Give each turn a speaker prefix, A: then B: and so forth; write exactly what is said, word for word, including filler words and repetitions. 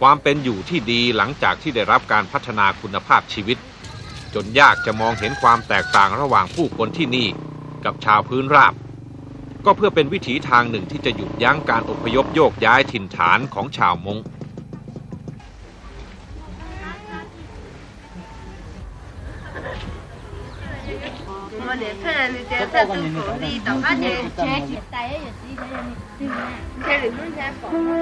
A: ความเป็นอยู่ที่ดีหลังจากที่ได้รับการพัฒนาคุณภาพชีวิตจนยากจะมองเห็นความแตกต่างระหว่างผู้คนที่นี่กับชาวพื้นราบก็เพื่อเป็นวิถีทางหนึ่งที่จะหยุดยั้งการอพยพโยกย้ายถิ่นฐานของชาวมง
B: 我哋出嚟你只只都講啲，大家嘢車住第一日只睇你，車嚟都聽講。